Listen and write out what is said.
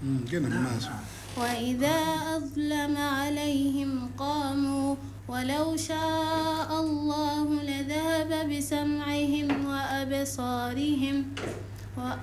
وإذا أظلم عليهم قاموا ولو شاء الله لذهب بسمعهم